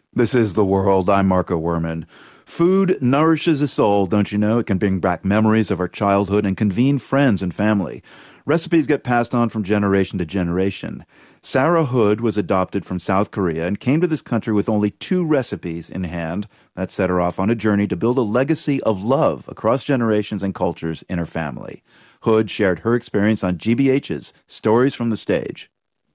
This is The World. I'm Marco Werman. Food nourishes the soul, don't you know? It can bring back memories of our childhood and convene friends and family. Recipes get passed on from generation to generation. Sarah Hood was adopted from South Korea and came to this country with only two recipes in hand. That set her off on a journey to build a legacy of love across generations and cultures in her family. Hood shared her experience on GBH's Stories from the Stage.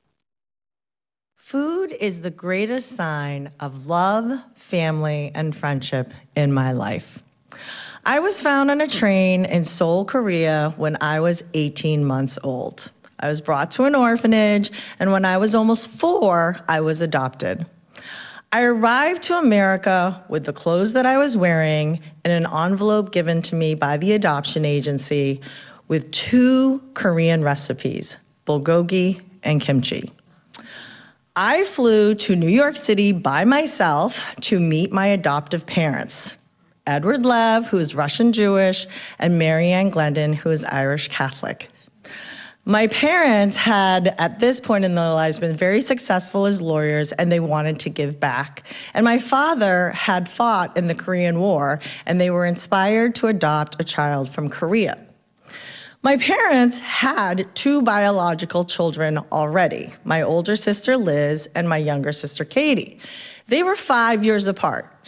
Food is the greatest sign of love, family, and friendship in my life. I was found on a train in Seoul, Korea when I was 18 months old. I was brought to an orphanage, and when I was almost 4, I was adopted. I arrived to America with the clothes that I was wearing and an envelope given to me by the adoption agency with 2 Korean recipes, bulgogi and kimchi. I flew to New York City by myself to meet my adoptive parents, Edward Lev, who is Russian Jewish, and Marianne Glendon, who is Irish Catholic. My parents had, at this point in their lives, been very successful as lawyers, and they wanted to give back. And my father had fought in the Korean War, and they were inspired to adopt a child from Korea. My parents had 2 biological children already, my older sister Liz and my younger sister Katie. They were 5 years apart.